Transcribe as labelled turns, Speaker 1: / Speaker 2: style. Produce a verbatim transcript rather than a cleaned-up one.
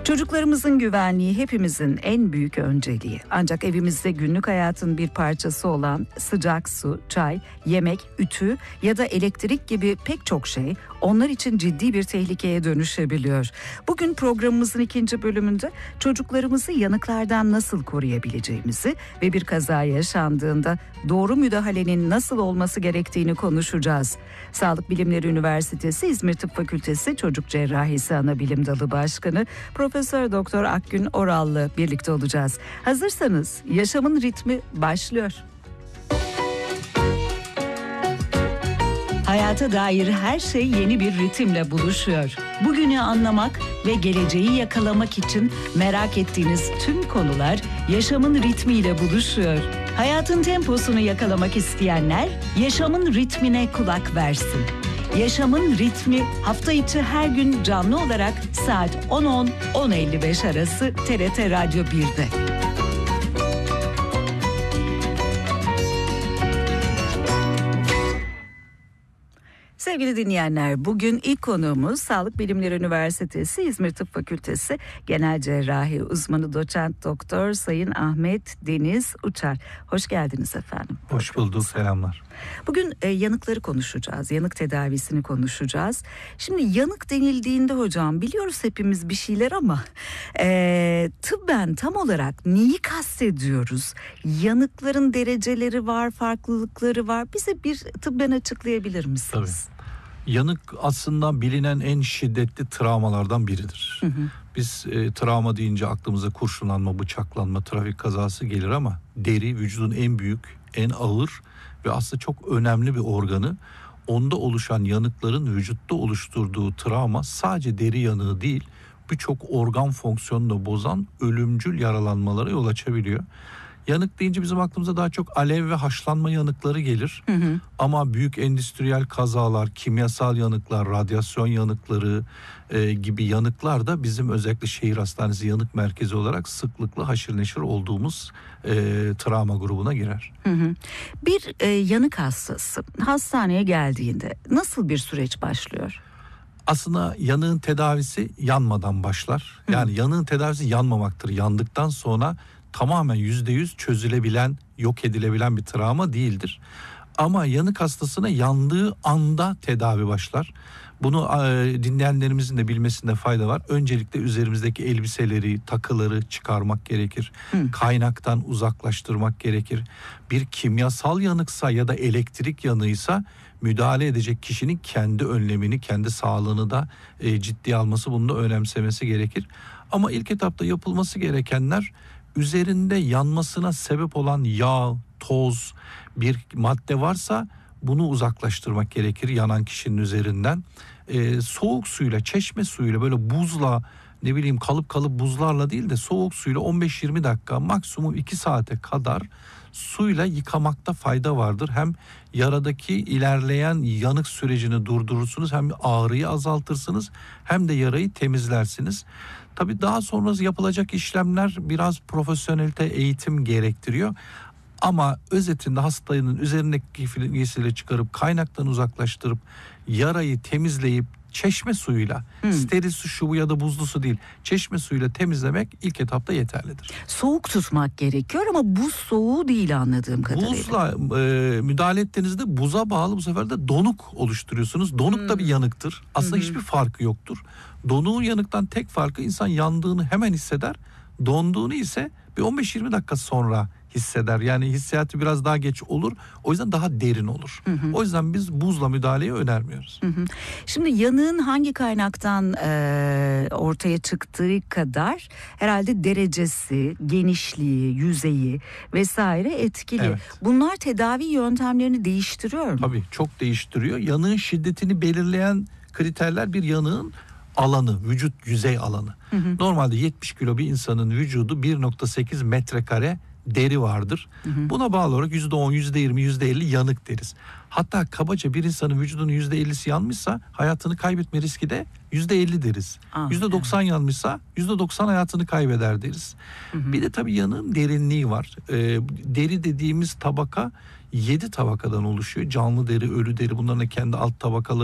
Speaker 1: Çocuklarımızın güvenliği hepimizin en büyük önceliği. Ancak evimizde günlük hayatın bir parçası olan sıcak su, çay, yemek, ütü ya da elektrik gibi pek çok şey onlar için ciddi bir tehlikeye dönüşebiliyor. Bugün programımızın ikinci bölümünde çocuklarımızı yanıklardan nasıl koruyabileceğimizi ve bir kaza yaşandığında doğru müdahalenin nasıl olması gerektiğini konuşacağız. Sağlık Bilimleri Üniversitesi İzmir Tıp Fakültesi Çocuk Cerrahisi Anabilim Dalı Başkanı Profesör Doktor Akgün Oral'la birlikte olacağız. Hazırsanız yaşamın ritmi başlıyor. Hayata dair her şey yeni bir ritimle buluşuyor. Bugünü anlamak ve geleceği yakalamak için merak ettiğiniz tüm konular yaşamın ritmiyle buluşuyor. Hayatın temposunu yakalamak isteyenler yaşamın ritmine kulak versin. Yaşamın ritmi hafta içi her gün canlı olarak saat on on on elli beş arası T R T Radyo bir'de. Sevgili dinleyenler, bugün ilk konuğumuz Sağlık Bilimleri Üniversitesi İzmir Tıp Fakültesi Genel Cerrahi Uzmanı Doçent Doktor Sayın Ahmet Deniz Uçar. Hoş geldiniz efendim.
Speaker 2: Hoş bulduk, selamlar.
Speaker 1: Bugün e, yanıkları konuşacağız, yanık tedavisini konuşacağız. Şimdi yanık denildiğinde hocam biliyoruz hepimiz bir şeyler ama e, tıbben tam olarak neyi kastediyoruz? Yanıkların dereceleri var, farklılıkları var. Bize bir tıbben açıklayabilir misiniz?
Speaker 2: Tabii. Yanık aslında bilinen en şiddetli travmalardan biridir. Hı hı. Biz e, travma deyince aklımıza kurşunlanma, bıçaklanma, trafik kazası gelir ama deri vücudun en büyük, en ağır ve aslında çok önemli bir organı. Onda oluşan yanıkların vücutta oluşturduğu travma sadece deri yanığı değil, birçok organ fonksiyonunu bozan ölümcül yaralanmalara yol açabiliyor. Yanık deyince bizim aklımıza daha çok alev ve haşlanma yanıkları gelir. Hı hı. Ama büyük endüstriyel kazalar, kimyasal yanıklar, radyasyon yanıkları e, gibi yanıklar da bizim özellikle şehir hastanesi yanık merkezi olarak sıklıkla haşır neşir olduğumuz e, travma grubuna girer.
Speaker 1: Hı hı. Bir e, yanık hastası hastaneye geldiğinde nasıl bir süreç başlıyor?
Speaker 2: Aslında yanığın tedavisi yanmadan başlar. Yani hı. yanığın tedavisi yanmamaktır. Yandıktan sonra tamamen yüzde yüz çözülebilen, yok edilebilen bir travma değildir. Ama yanık hastasına yandığı anda tedavi başlar. Bunu e, dinleyenlerimizin de bilmesinde fayda var. Öncelikle üzerimizdeki elbiseleri, takıları çıkarmak gerekir. Hı. Kaynaktan uzaklaştırmak gerekir. Bir kimyasal yanıksa ya da elektrik yanığıysa müdahale edecek kişinin kendi önlemini, kendi sağlığını da e, ciddiye alması, bunu da önemsemesi gerekir. Ama ilk etapta yapılması gerekenler, üzerinde yanmasına sebep olan yağ, toz, bir madde varsa bunu uzaklaştırmak gerekir yanan kişinin üzerinden. Ee, soğuk suyla, çeşme suyuyla, böyle buzla, ne bileyim kalıp kalıp buzlarla değil de soğuk suyla on beş yirmi dakika, maksimum iki saate kadar suyla yıkamakta fayda vardır. Hem yaradaki ilerleyen yanık sürecini durdurursunuz, hem ağrıyı azaltırsınız, hem de yarayı temizlersiniz. Tabii daha sonra yapılacak işlemler biraz profesyonelite, eğitim gerektiriyor. Ama özetinde hastanın üzerindeki giysileri çıkarıp kaynaktan uzaklaştırıp yarayı temizleyip çeşme suyuyla, hmm. steril su, şu ya da buzlu su değil, çeşme suyuyla temizlemek ilk etapta yeterlidir.
Speaker 1: Soğuk tutmak gerekiyor ama buz soğuğu değil anladığım kadarıyla.
Speaker 2: Buzla e, müdahale ettiğinizde buza bağlı bu sefer de donuk oluşturuyorsunuz. Donuk hmm. da bir yanıktır. Aslında hmm. hiçbir farkı yoktur. Donuğun yanıktan tek farkı, insan yandığını hemen hisseder. Donduğunu ise bir on beş yirmi dakika sonra hisseder. Yani hissiyatı biraz daha geç olur. O yüzden daha derin olur. Hı hı. O yüzden biz buzla müdahaleyi önermiyoruz.
Speaker 1: Hı hı. Şimdi yanığın hangi kaynaktan e, ortaya çıktığı kadar herhalde derecesi, genişliği, yüzeyi vesaire etkili. Evet. Bunlar tedavi yöntemlerini değiştiriyor mu?
Speaker 2: Tabii çok değiştiriyor. Yanığın şiddetini belirleyen kriterler, bir yanığın alanı, vücut yüzey alanı. Hı hı. Normalde yetmiş kilo bir insanın vücudu bir nokta sekiz metrekare deri vardır. Hı hı. Buna bağlı olarak yüzde on, yüzde yirmi, yüzde elli yanık deriz. Hatta kabaca bir insanın vücudunun yüzde ellisi yanmışsa hayatını kaybetme riski de yüzde elli deriz. yüzde doksan evet. yanmışsa yüzde doksan hayatını kaybeder deriz. Hı hı. Bir de tabii yanığın derinliği var. Ee, deri dediğimiz tabaka yedi tabakadan oluşuyor. Canlı deri, ölü deri, bunların kendi alt tabakaları